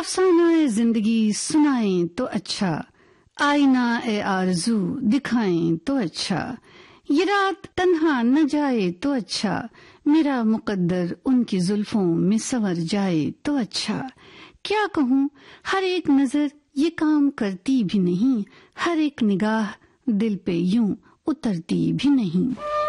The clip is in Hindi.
अफसाना जिंदगी सुनाएं तो अच्छा, आईना ए आरज़ू दिखाएं तो अच्छा, ये रात तन्हा न जाए तो अच्छा, मेरा मुकद्दर उनकी जुल्फों में संवर जाए तो अच्छा। क्या कहूँ, हर एक नजर ये काम करती भी नहीं, हर एक निगाह दिल पे यूं उतरती भी नहीं।